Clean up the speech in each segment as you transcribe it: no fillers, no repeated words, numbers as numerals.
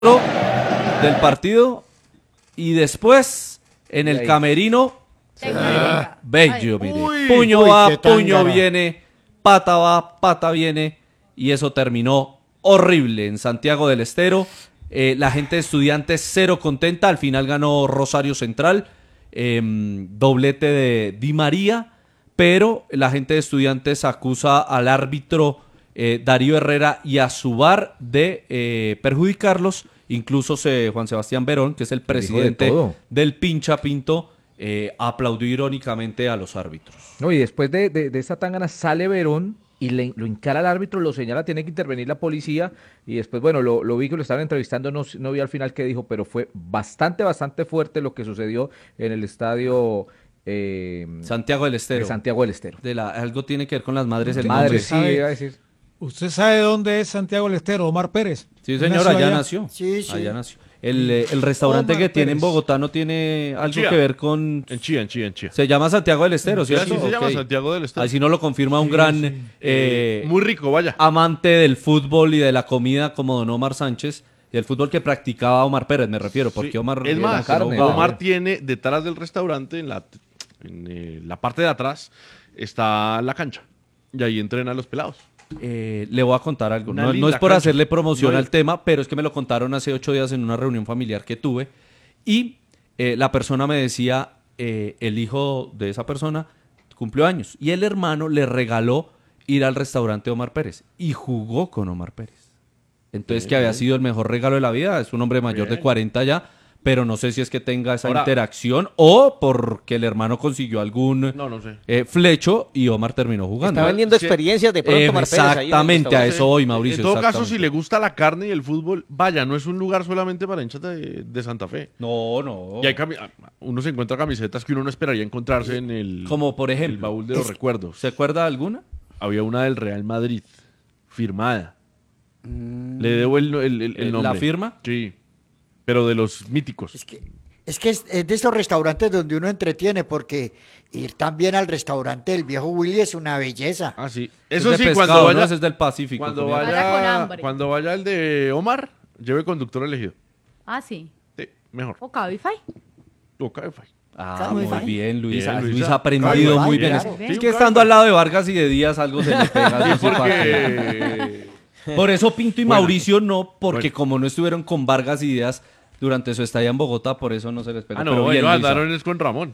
del partido y después en el camerino bello, mire. Puño va, puño viene, pata va, pata viene y eso terminó horrible en Santiago del Estero. La gente de Estudiantes cero contenta, al final ganó Rosario Central, doblete de Di María, pero la gente de Estudiantes acusa al árbitro Darío Herrera y a su VAR de perjudicarlos. Incluso Juan Sebastián Verón, que es el presidente del Pincha Pinto, aplaudió irónicamente a los árbitros. No, y después de esta tangana sale Verón y lo encara al árbitro, lo señala, tiene que intervenir la policía y después, bueno, lo vi que lo estaban entrevistando, no vi al final qué dijo, pero fue bastante fuerte lo que sucedió en el estadio Santiago del Estero. De Santiago del Estero. Algo tiene que ver con las madres del Madre, nombre. sí, iba a decir. ¿Usted sabe dónde es Santiago del Estero? Omar Pérez. Sí, señor, allá nació. Sí. Allá nació. El restaurante que tiene en Bogotá no tiene algo que ver con... En Chía. Se llama Santiago del Estero, ¿cierto? Sí, se llama Santiago del Estero. Así no lo confirma un gran... muy rico, vaya. Amante del fútbol y de la comida como don Omar Sánchez. Y el fútbol que practicaba Omar Pérez, me refiero. Porque Omar... Es más, carne, Omar tiene detrás del restaurante, en la parte de atrás, está la cancha. Y ahí entrenan los pelados. Le voy a contar algo. No es por cancha. hacerle promoción al tema, pero es que me lo contaron hace 8 días en una reunión familiar que tuve. Y la persona me decía, el hijo de esa persona cumplió años. Y el hermano le regaló ir al restaurante de Omar Pérez. Y jugó con Omar Pérez. Entonces, que había sido el mejor regalo de la vida. Es un hombre mayor de 40 ya. Pero no sé si es que tenga esa interacción o porque el hermano consiguió algún flecho y Omar terminó jugando. Está vendiendo experiencias de pronto Omar Pérez. Exactamente, a eso voy, Mauricio. En todo caso, si le gusta la carne y el fútbol, vaya, no es un lugar solamente para hinchas de Santa Fe. No. Y hay uno se encuentra camisetas que uno no esperaría encontrarse en el... Como por ejemplo. El baúl de los recuerdos. ¿Se acuerda de alguna? Había una del Real Madrid, firmada. Le debo el nombre. ¿La firma? Sí. Pero de los míticos. Es que es de esos restaurantes donde uno entretiene, porque ir también al restaurante del viejo Willy es una belleza. Ah, sí. Eso sí, pescado, cuando vaya... ¿no? Ese es del Pacífico. Cuando vaya el de Omar, lleve conductor elegido. Ah, sí. Sí, mejor. O Cabify. O Cabify. Muy bien, Luisa. Bien, Luisa ha aprendido muy bien. Claro. Es que estando al lado de Vargas y de Díaz algo se le pega. Por eso Pinto y Mauricio no, porque como no estuvieron con Vargas y Díaz durante su estadía en Bogotá, por eso no se les pegó. Ah, no, ellos andaron es con Ramón.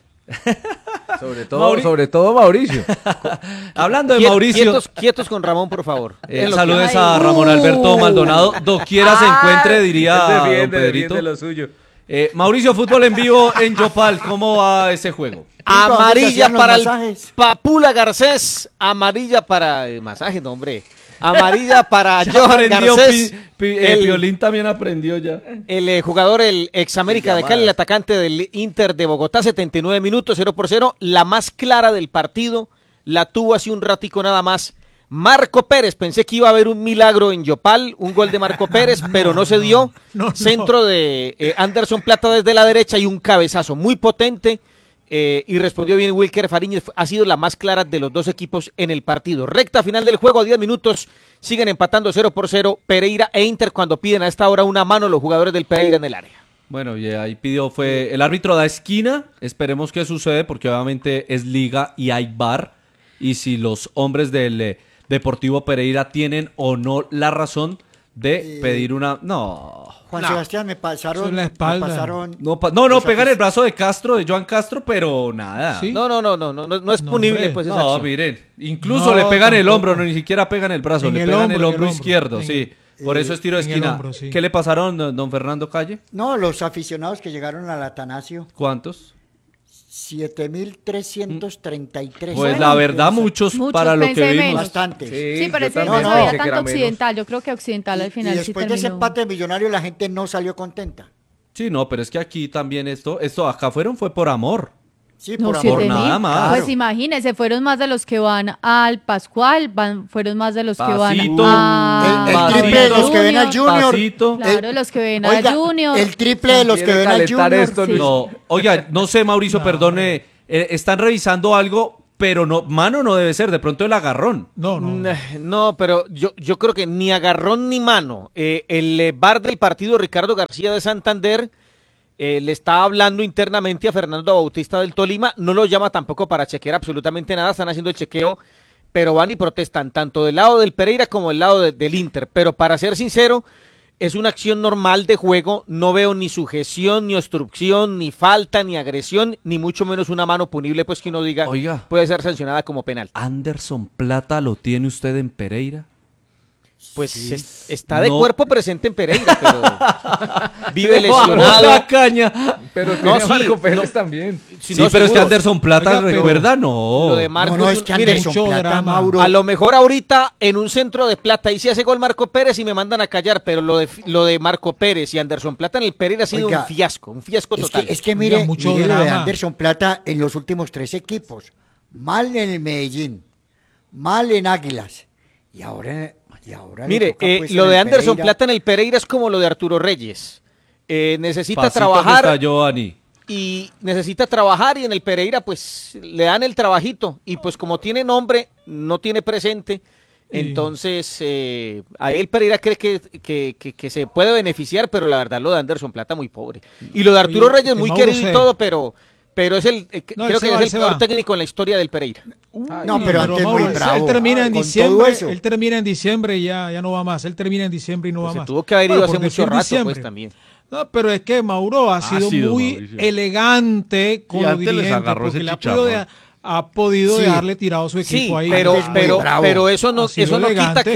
Sobre todo Mauricio. Hablando de Mauricio. Quietos con Ramón, por favor. Saludes a Ramón Alberto Maldonado. Doquiera se encuentre, diría don Pedrito. De lo suyo. Mauricio, fútbol en vivo en Yopal. ¿Cómo va ese juego? Amarilla para el Papula Garcés. Amarilla para... masaje, no, hombre. Amarilla para Johan Garcés. El Violín también aprendió ya. El jugador, el ex América de Cali, el atacante del Inter de Bogotá, 79 minutos, 0-0. La más clara del partido la tuvo hace un ratico nada más Marco Pérez. Pensé que iba a haber un milagro en Yopal, un gol de Marco Pérez, pero no se dio. Centro de Anderson Plata desde la derecha y un cabezazo muy potente. Y respondió bien Wilker Fariñez, ha sido la más clara de los dos equipos en el partido. Recta final del juego, a 10 minutos, siguen empatando 0-0 Pereira e Inter cuando piden a esta hora una mano los jugadores del Pereira en el área. Bueno, y ahí el árbitro da esquina, esperemos que sucede porque obviamente es liga y hay VAR, y si los hombres del Deportivo Pereira tienen o no la razón de pedir una... Juan Sebastián, me pasaron... la espalda. No, pegan el brazo de Castro, de Joan Castro, pero nada. ¿Sí? No es punible, pues esa acción. Miren, incluso le pegan el hombro, ni siquiera pegan el brazo, le pegan el hombro izquierdo, sí. Por eso es tiro de esquina. hombro, sí. ¿Qué le pasaron, don Fernando Calle? No, los aficionados que llegaron al Atanasio, ¿Cuántos? 7.333. Pues la verdad, muchos para lo que pensé vimos. menos. Bastante. Sí, pero ese también no pensé había que tanto era menos. Occidental. Yo creo que Occidental al final Y sí después de ese terminó. empate millonario, la gente no salió contenta. Sí, no, pero es que aquí también esto acá fue por amor. Sí, No, por 7.000. amor. nada más. Pues imagínense, fueron más de los que van al Pascual, fueron más de los que van Pasito. a... El triple de los que ven al Junior. Pasito. Claro, los que ven Oiga, al Junior. el triple de los que ven al calentar Junior. esto, Sí. Luis. No, oiga, no sé, Mauricio, perdone, están revisando algo pero no, mano no debe ser, de pronto el agarrón. No. No, pero yo creo que ni agarrón ni mano. El VAR del partido, Ricardo García de Santander, le está hablando internamente a Fernando Bautista del Tolima, no lo llama tampoco para chequear absolutamente nada, están haciendo el chequeo, pero van y protestan tanto del lado del Pereira como del lado del Inter. Pero para ser sincero, es una acción normal de juego, no veo ni sujeción, ni obstrucción, ni falta, ni agresión, ni mucho menos una mano punible, pues que uno diga, Oiga. puede ser sancionada como penal. ¿Anderson Plata lo tiene usted en Pereira? Pues está de No. cuerpo presente en Pereira, pero vive ¡La lesionado. caña! Pero No, tiene sí, Marco Pérez no. también. Sí, no, pero es que seguro. Anderson Plata, Oiga, pero- recuerda, no. Lo de Marcos, No, es que mire, Anderson mucho Plata, drama. Mauro. a lo mejor ahorita en un centro de Plata ahí se hace gol Marco Pérez y me mandan a callar, pero lo de Marco Pérez y Anderson Plata en el Pereira ha sido Oiga, un fiasco total. Es que Oiga, mire, mucho mire lo de drama. Anderson Plata en los últimos 3 equipos. Mal en el Medellín, mal en Águilas. Y ahora le Mire, toca, pues, lo en de el Anderson Pereira. Plata en el Pereira es como lo de Arturo Reyes. Necesita Pasito que trabajar está Giovanni. y en el Pereira pues le dan el trabajito y pues como tiene nombre, no tiene presente, entonces ahí el Pereira cree que se puede beneficiar, pero la verdad lo de Anderson Plata muy pobre. Y lo de Arturo Oye, Reyes muy Mauro querido y se- todo, pero es No, creo él que se es el va. peor técnico en la historia del Pereira. No, pero antes muy Mauro, bravo. él termina en Con todo diciembre, eso. él termina en diciembre y ya no va más. Él termina en diciembre y no va Se más. tuvo que haber ido Bueno, hace porque mucho fue en rato, diciembre. pues también. No, pero es que Mauro ha sido sido, muy Mauricio. elegante con Y los antes les dirigentes agarró porque ese le chicharrón. ha podido Sí. dejarle tirado su equipo Sí, ahí. pero, Antes muy bravo. eso no Ha sido quita elegante.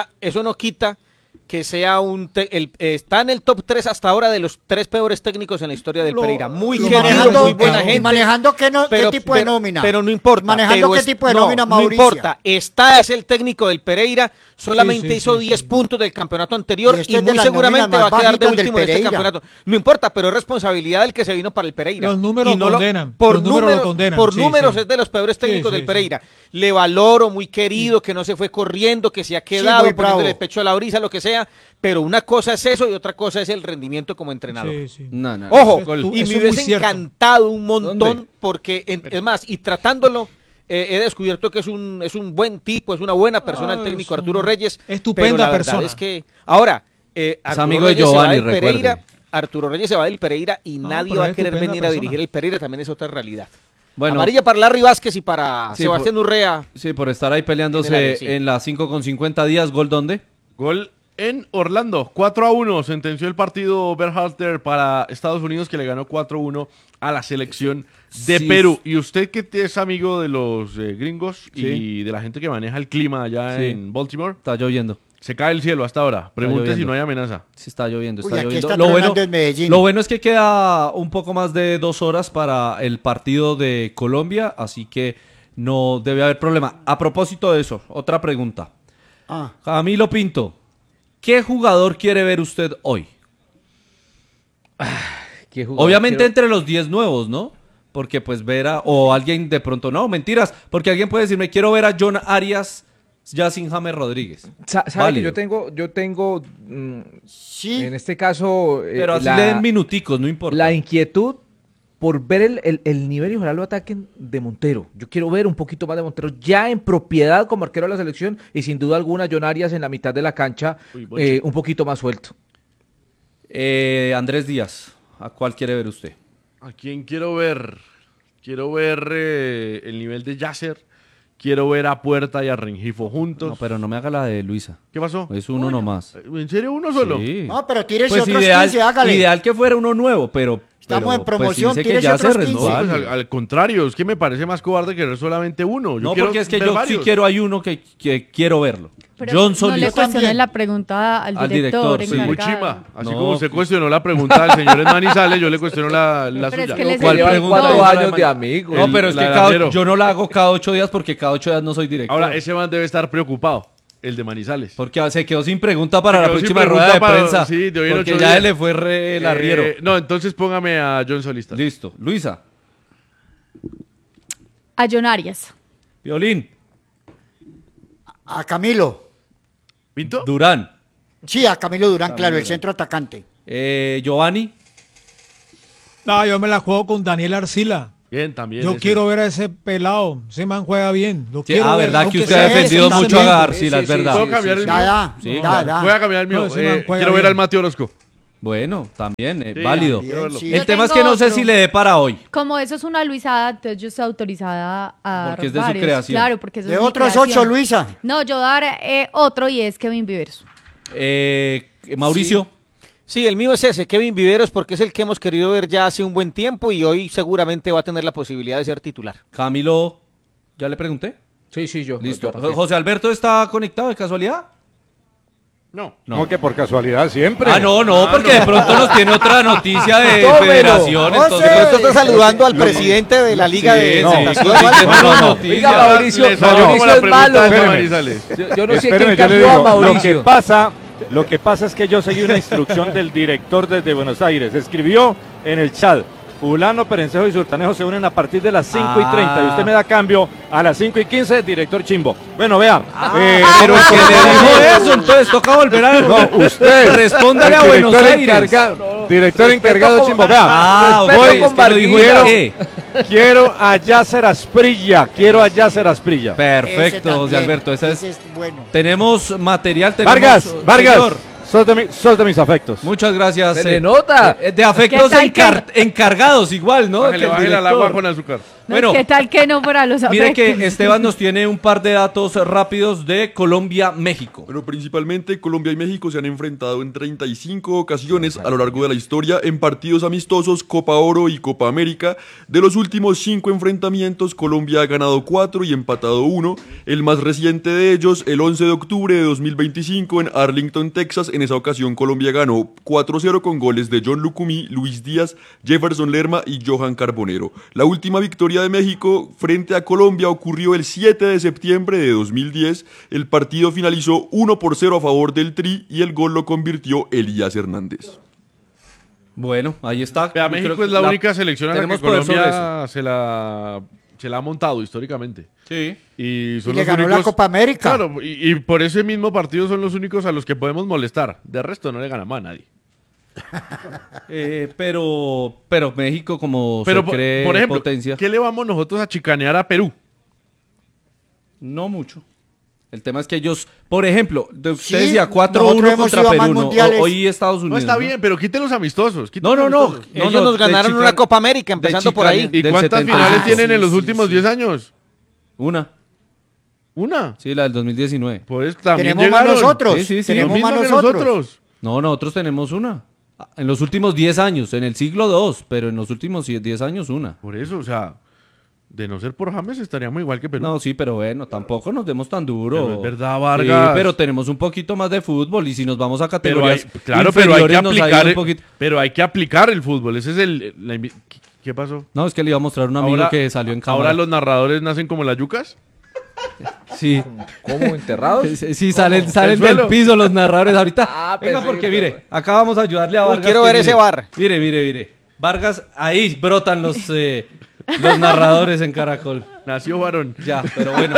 que sea está en el top 3 hasta ahora de los 3 peores técnicos en la historia del Lo- Pereira. Muy lo querido, manejando- muy buena y gente. ¿Y manejando qué tipo de nómina? Pero no importa. ¿Manejando pero qué tipo de no, nómina, no Mauricio? importa. Es el técnico del Pereira. Solamente Sí, hizo sí, 10 sí. puntos del campeonato anterior Y este y es de muy las seguramente nóminas va a más quedar de bajitas del último en este Pereira. campeonato. No importa, pero es responsabilidad del que se vino para el Pereira. Los números Y no condenan, por los números lo números, condenan, por sí, números sí. es de los peores técnicos Sí, del sí, Pereira. Le valoro, muy querido, que no se fue corriendo, que se ha quedado muy bravo. poniéndole el pecho a la brisa, lo que sea. Pero una cosa es eso y otra cosa es el rendimiento como entrenador. Sí, sí. No, no. Ojo, Eso es y muy me hubiese cierto. encantado un montón ¿Dónde? porque, es más, y tratándolo, he descubierto que es un buen tipo, es una buena persona el Ah, técnico es Arturo un- Reyes. estupenda pero la verdad persona. es que, ahora, Arturo amigo de Reyes se va Giovanni, del Pereira, recuerde. Arturo Reyes se va del Pereira y No, nadie pero va a es querer estupenda venir a persona. dirigir el Pereira, también es otra realidad. Bueno, Amarilla para Larry Vázquez y para Sí, Sebastián Urrea. sí, por estar ahí En el peleándose área, sí. en las 5:50 días, ¿gol dónde? Gol en Orlando, 4-1, sentenció el partido Berhalter para Estados Unidos, que le ganó 4-1 a la selección de Sí. Perú. Y usted que es amigo de los gringos Sí. y de la gente que maneja el clima allá Sí. en Baltimore, Está lloviendo. se cae el cielo hasta ahora. Pregunte si lloviendo. no hay amenaza. Sí, está lloviendo, Uy, está aquí lloviendo. está Lo bueno, tronando en Medellín. lo bueno es que queda un poco más de 2 horas para el partido de Colombia, así que no debe haber problema. A propósito de eso, otra pregunta. Ah, Camilo Pinto, ¿qué jugador quiere ver usted hoy? ¿Qué jugador Obviamente quiero- entre los 10 nuevos, ¿no? Porque pues ver a, o alguien de pronto, no, mentiras, porque alguien puede decirme, quiero ver a John Arias ya sin James Rodríguez. Sabe que Válido. yo tengo sí. en este caso Pero así le den minuticos, no importa. la inquietud por ver el nivel y ojalá lo ataquen de Montero. Yo quiero ver un poquito más de Montero ya en propiedad como arquero de la selección y sin duda alguna John Arias en la mitad de la cancha un poquito más suelto. Andrés Díaz, ¿a cuál quiere ver usted? ¿A quién quiero ver? Quiero ver el nivel de Yasser. Quiero ver a Puerta y a Rengifo juntos. No, pero no me haga la de Luisa. ¿Qué pasó? Es uno nomás. ¿En serio uno solo? Sí. No, pero tírese Pues otros ideal, 15, hágale. ideal que fuera uno nuevo, pero... Estamos pero, en promoción, pues, dice que tírese ya otros se 15. No, pues, renueva. al contrario, es que me parece más cobarde querer solamente uno. Yo No, quiero porque es que ver yo sí varios. quiero, hay uno que quiero verlo. Pero John no le Solís. cuestiones también. la pregunta al Al director. director, sí. Muy encargado. chima. Así No, como usted que- cuestionó la pregunta del señor Manizales, yo le cuestiono la Pero es suya. que él es ¿Cuál el Llevan pregunta? director. 4 No, años de amigos. No, pero es la que del arquero. yo no la hago cada 8 días porque cada 8 días no soy director. Ahora, ese man debe estar preocupado, el de Manizales. Porque se quedó sin pregunta para Se la quedó sin próxima rueda de pregunta para- prensa. sí, de hoy en porque 8 ya días. se le fue el arriero. No, entonces póngame a John Solista. Listo. Luisa, A John Arias. Violín, A Camilo. ¿Pinto? Durán, Sí, a Camilo Durán, claro, el centro atacante. Giovanni. No, yo me la juego con Daniel Arcila. Bien, también. Yo quiero ver a ese pelado. Ese man juega bien. Lo Sí, quiero ver, verdad que aunque usted ha sea defendido mucho a constantemente. García, es verdad. ¿Puedo cambiar el mío? Sí, Voy a cambiar el mío. No, ese man juega Quiero ver bien. al Mateo Orozco. Bueno, también, Sí, válido. quiero verlo. Sí. El Yo tema es tengo que no sé otro. si le dé para hoy. Como eso es una Luisada, entonces yo estoy autorizada a dar Porque es de su varios. creación. Claro, porque eso De es mi otros creación. 8, Luisa. No, yo dar otro y es Kevin Viveros. Mauricio. Sí, el mío es ese, Kevin Viveros, porque es el que hemos querido ver ya hace un buen tiempo y hoy seguramente va a tener la posibilidad de ser titular. Camilo, ¿ya le pregunté? Sí, yo. Listo. yo también. ¿José Alberto está conectado de casualidad? No. No, que por casualidad siempre. No, porque de pronto nos tiene otra noticia de Tómelo. federación. José. Entonces, Pero esto está saludando al presidente de la Liga de sí, Natación. sí, sí, No. noticia. Oiga, Mauricio, Le salió como Mauricio la es pregunta malo. de Espéreme. Manizales. Yo no sé Espéreme, quién yo le cambió a digo, Mauricio. lo que pasa es que yo seguí una instrucción del director desde Buenos Aires. Escribió en el chat, Fulano, Perencejo y Surtanejo se unen a partir de las 5:30 y usted me da cambio a las 5:15, director Chimbo. Bueno, vea. Pero que le dijo eso, entonces toca volver a... No, usted. Respóndale a el Buenos director Aires. Director encargado Chimbo. Vea. Ah, Respeto voy, con es que lo dijo Barquero. ¿qué? Quiero a Yasser Asprilla. Perfecto, José Alberto. Esa Ese es... es bueno. Tenemos material, tenemos... Vargas. Señor, Sos de mis afectos. muchas gracias. Se le nota. De afectos ¿Qué tal encargados igual, ¿no? Que el Bájale al director. agua con azúcar. No, Bueno. ¿qué tal que no para los Mire afectos? que Esteban nos tiene un par de datos rápidos de Colombia-México. Bueno, principalmente Colombia y México se han enfrentado en 35 ocasiones a lo largo de la historia en partidos amistosos, Copa Oro y Copa América. De los últimos 5 enfrentamientos, Colombia ha ganado 4 y empatado 1. El más reciente de ellos, el 11 de octubre de 2025 en Arlington, Texas. En esa ocasión Colombia ganó 4-0 con goles de John Lucumí, Luis Díaz, Jefferson Lerma y Johan Carbonero. La última victoria de México frente a Colombia ocurrió el 7 de septiembre de 2010. El partido finalizó 1-0 a favor del Tri y el gol lo convirtió Elías Hernández. Bueno, ahí está. Vea, Yo México creo es la única selección a la que tenemos poder sobre Colombia se la ha montado históricamente. Sí. Y Y son le los ganó únicos, la Copa América. Claro, y por ese mismo partido son los únicos a los que podemos molestar. De resto no le ganamos a nadie. Pero México como Pero, se cree por ejemplo, potencia, ¿qué le vamos nosotros a chicanear a Perú? no mucho. El tema es que ellos, por ejemplo, usted Sí, decía nosotros 4-1 hemos contra ido a más Perú, ¿no? mundiales. Hoy Estados Unidos. No está bien, pero quiten los amistosos. quiten No, los no, no. amistosos. Ellos no, nos de ganaron chican- una Copa América, empezando por ahí. ¿Y del cuántas 70. finales Ah, tienen en los sí, últimos sí. 10 años? Una. Una. Sí, la del 2019. Pues también Tenemos más llegaron. nosotros. Sí, sí, sí. Lo Tenemos mismo más que nosotros. No, nosotros tenemos una. En los últimos 10 años, en el siglo II, pero en los últimos 10 años una. Por eso, o sea, de no ser por James estaríamos igual que Perú. No, sí, pero bueno, tampoco nos demos tan duro. Pero es verdad, Vargas. Sí, pero tenemos un poquito más de fútbol y si nos vamos a Pero hay, categorías claro, pero hay que inferiores, nos ha ido aplicar, un poquito. pero hay que aplicar el fútbol. Ese es ¿Qué pasó? No, es que le iba a mostrar a un amigo que salió en cámara. Ahora los narradores nacen como las yucas. Sí, ¿Cómo enterrados? sí, salen ¿El del suelo? piso los narradores ahorita. Ah, Venga, pensé porque que- mire, acá vamos a ayudarle a Uy, Vargas. quiero que ver mire. ese VAR. Mire. Vargas, ahí brotan los narradores en Caracol. Nació varón. Ya, pero bueno.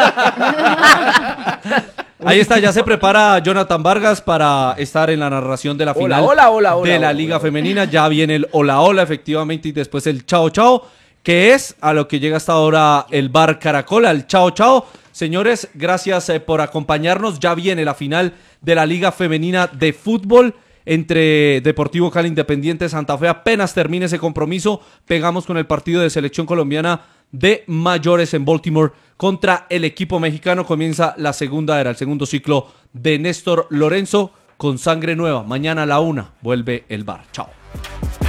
Ahí está, ya se prepara Jonathan Vargas para estar en la narración de la final hola, de la Liga Femenina. Ya viene el hola, efectivamente, y después el chao, que es a lo que llega hasta ahora el Bar Caracol, al chao. Señores, gracias por acompañarnos. Ya viene la final de la Liga Femenina de Fútbol entre Deportivo Cali Independiente Santa Fe. Apenas termine ese compromiso, pegamos con el partido de selección colombiana de mayores en Baltimore contra el equipo mexicano. Comienza la segunda era, el segundo ciclo de Néstor Lorenzo con sangre nueva. Mañana a la 1 vuelve el Bar. Chao.